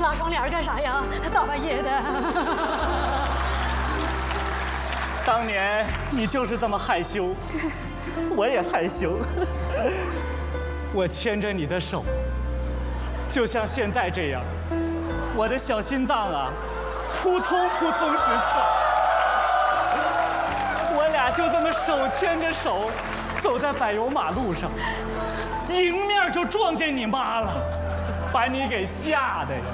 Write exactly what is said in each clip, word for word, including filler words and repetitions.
拉窗帘干啥呀？大半夜的。 当年你就是这么害羞，我也害羞。我牵着你的手，就像现在这样，我的小心脏啊，扑通扑通直跳。我俩就这么手牵着手，走在柏油马路上，迎面就撞见你妈了，把你给吓的呀！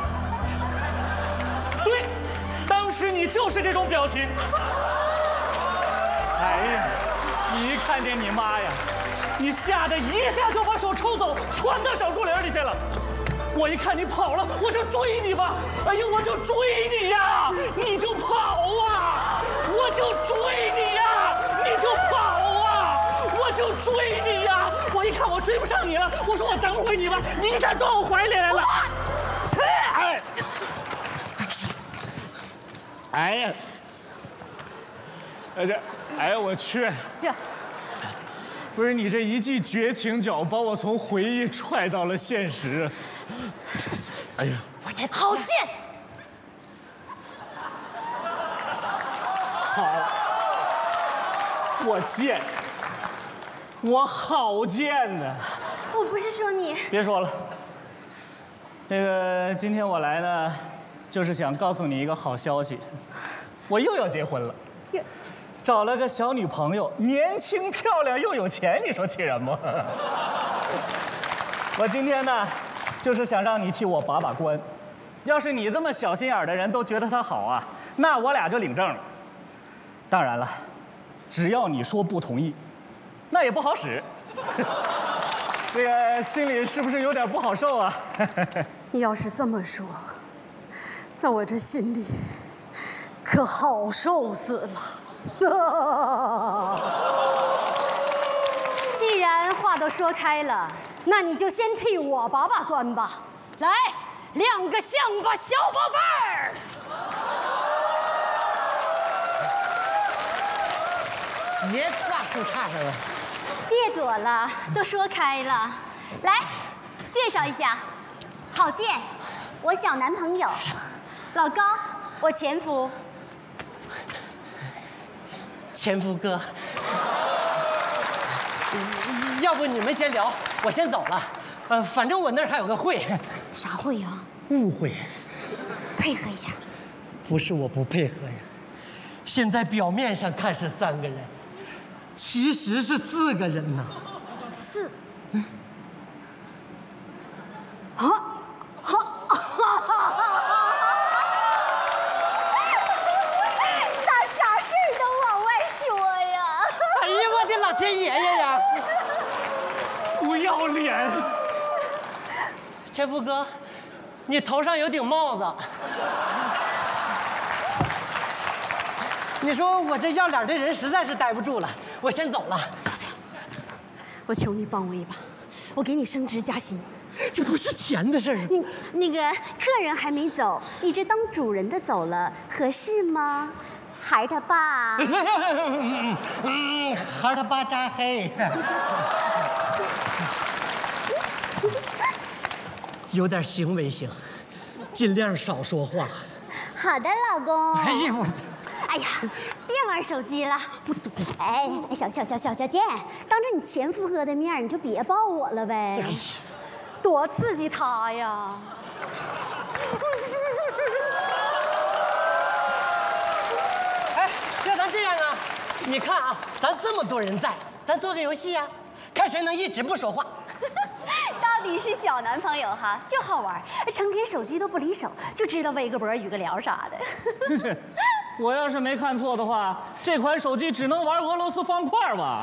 对，当时你就是这种表情。哎呀，你一看见你妈呀，你吓得一下就把手抽走，窜到小树林里去了。我一看你跑了，我就追你吧。哎呀，我就追你呀，你就跑啊！我就追你呀，你就跑啊！我就追你呀！我一看我追不上你了，我说我等会你吧，你一下撞我怀里来了。去！哎，哎呀，哎这，哎呀，我去！ 呀， 不是你这一记绝情脚，把我从回忆踹到了现实。哎呀， 我才好贱！ 好，我贱，我好贱呢！ 我不是说你， 别说了，那个今天我来呢，就是想告诉你一个好消息，我又要结婚了。找了个小女朋友，年轻漂亮又有钱，你说气人吗？我今天呢，就是想让你替我把把关。要是你这么小心眼的人都觉得她好啊，那我俩就领证了。当然了，只要你说不同意，那也不好使。这个心里是不是有点不好受啊？ 你要是这么说，那我这心里可好受死了。既然话都说开了，那你就先替我把把关吧。来，亮个相吧，小宝贝儿。 别挂树杈上了， 别躲了，都说开了。来，介绍一下，郝建，我小男朋友；老高，我前夫。 前夫哥，要不你们先聊，我先走了。呃，反正我那儿还有个会。 啥会呀？ 误会。 配合一下。 不是我不配合呀，现在表面上看是三个人，其实是四个人呢。 四。嗯。啊！咋啥事儿都往外说呀？ 哎呀，我的老天爷爷呀！ 不要脸！ 前夫哥，你头上有顶帽子。你说我这要脸的人实在是待不住了，我先走了。 高强，我求你帮我一把，我给你升职加薪。 这不是钱的事儿。 你那个客人还没走，你这当主人的走了，合适吗？孩儿他爸。 嗯嗯，孩儿他爸扎黑。有点行为行，尽量少说话。 好的，老公。 哎呀我。 哎呀，别玩手机了！哎，小小小小小健，当着你前夫哥的面，你就别抱我了呗，多刺激他呀！ 哎，要咱这样啊？你看啊，咱这么多人在，咱做个游戏啊，看谁能一直不说话。 到底是小男朋友哈，就好玩，成天手机都不离手，就知道微个博、语个聊啥的。 我要是没看错的话，这款手机只能玩俄罗斯方块吧？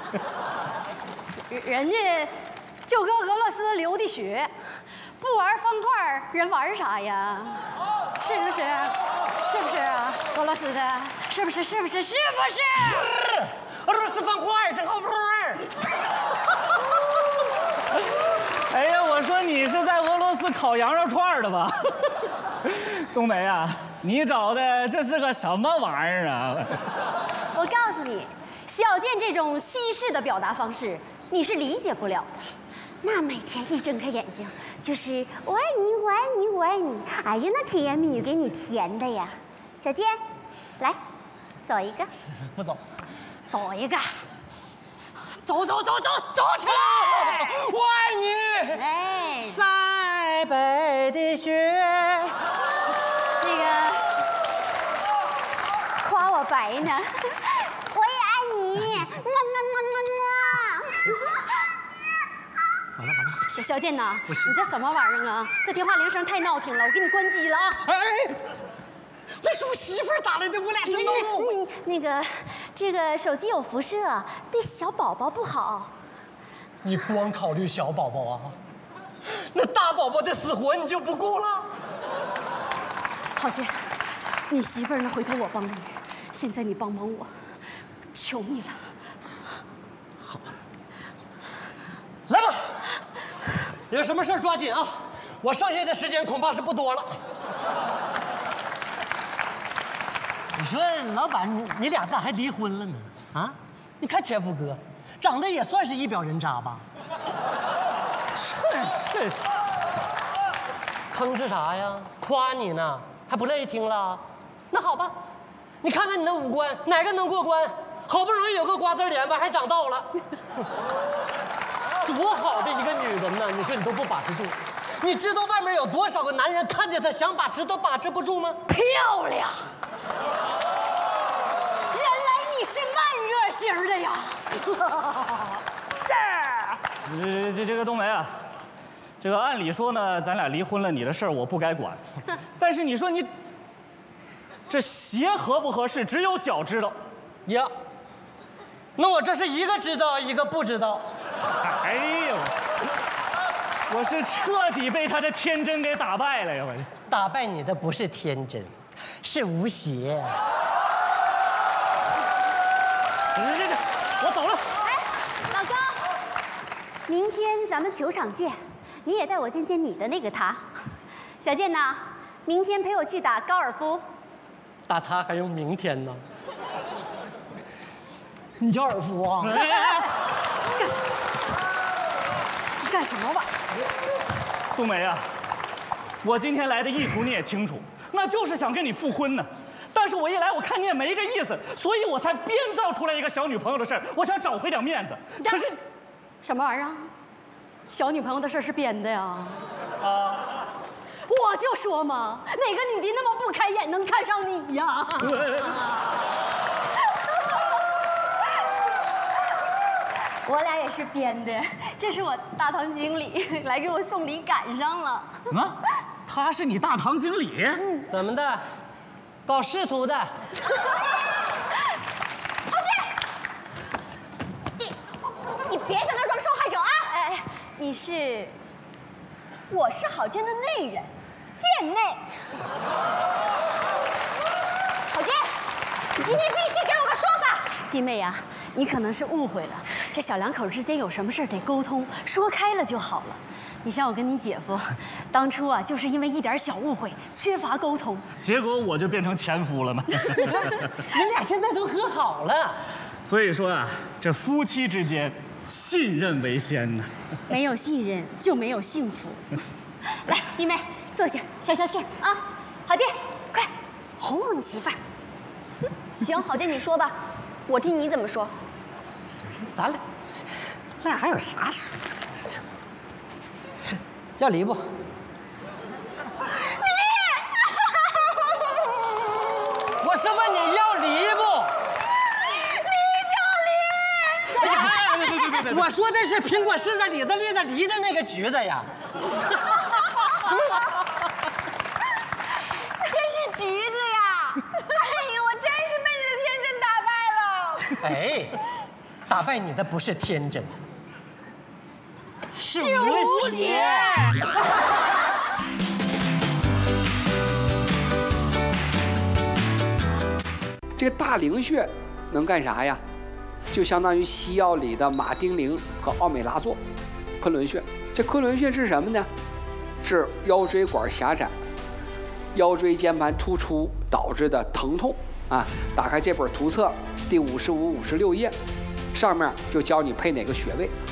人家就搁俄罗斯流的血，不玩方块，人玩啥呀？是不是？是不是啊？俄罗斯的，是不是？是不是？是不是？ 是俄罗斯方块，正好玩。 哎呀，我说你是在俄罗斯烤羊肉串的吧？冬梅啊，你找的这是个什么玩意儿啊？ 我告诉你，小健这种西式的表达方式，你是理解不了的。 那每天一睁开眼睛就是我爱你，我爱你，我爱你。哎呀，那甜言蜜语给你甜的呀。小健，来，走一个。 不走。 走一个。走走走走走起来！ 我爱你。 哎， 塞北的雪。 那个夸我白呢。我也爱你。么么么么么。 完了完了。 小小健呐，你这什么玩意儿啊？这电话铃声太闹挺了，我给你关机了啊！ 哎，那是我媳妇儿打来的，我俩真闹误会。 那个，这个手机有辐射，对小宝宝不好。 你光考虑小宝宝啊？那大宝宝的死活你就不顾了？ 浩健，你媳妇儿呢？回头我帮你。现在你帮帮我，求你了。 好，来吧。有什么事抓紧啊！我剩下的时间恐怕是不多了。你说，老板，你你俩咋还离婚了呢？啊？你看前夫哥，长得也算是一表人渣吧？真是是。吭哧啥呀？夸你呢，还不乐意听了？那好吧，你看看你那五官，哪个能过关？好不容易有个瓜子脸吧，还长痘了。多好的一个女人呢！你说你都不把持住，你知道外面有多少个男人看见她想把持都把持不住吗？ 漂亮！原来你是慢热型的呀！这儿， 呃，这这个冬梅啊，这个按理说呢，咱俩离婚了，你的事儿我不该管，但是你说你这鞋合不合适，只有脚知道。 呀，那我这是一个知道，一个不知道。 哎呦，我是彻底被他的天真给打败了呀！我打败你的不是天真，是无邪。 行行行行，我走了。 哎，老公，明天咱们球场见，你也带我见见你的那个他。小健呐，明天陪我去打高尔夫。 打他还用明天呢？你叫尔夫啊？ 哎哎哎干什么？干什么玩意儿？ 冬梅啊，我今天来的意图你也清楚，那就是想跟你复婚呢。但是我一来，我看你也没这意思，所以我才编造出来一个小女朋友的事儿，我想找回点面子。可是， 什么玩意儿啊？小女朋友的事儿是编的呀？ 啊， 我就说嘛，哪个女的那么不开眼能看上你呀？我俩也是编的，这是我大堂经理来给我送礼赶上了。 啊，他是你大堂经理？ 嗯，怎么的？搞仕途的？ 好的，你你别在那装受害者啊！哎，你是，我是郝建的内人，贱内。郝建，你今天必须给我个说法。弟妹呀、啊，你可能是误会了，这小两口之间有什么事得沟通，说开了就好了。你像我跟你姐夫，当初啊，就是因为一点小误会，缺乏沟通， 结果我就变成前夫了嘛。 你俩现在都和好了。 所以说啊，这夫妻之间信任为先呢。 没有信任就没有幸福。来，弟妹坐下，消消气儿啊。郝建，快哄哄你媳妇儿。 行，郝建你说吧，我听你怎么说。 咱俩，咱俩还有啥说？要离不？离！我是问你要离不？离就离！ 哎，别别别别！ 我说的是苹果柿子李子栗子梨的那个橘子呀。 这是橘子呀！哎呦，我真是被你的天真打败了。 哎，打败你的不是天真，是无邪。 这个大陵穴能干啥呀？就相当于西药里的马丁啉和奥美拉唑。昆仑穴，这昆仑穴是什么呢？是腰椎管狭窄、腰椎间盘突出导致的疼痛啊。打开这本图册第五十五、五十六页，上面就教你配哪个穴位。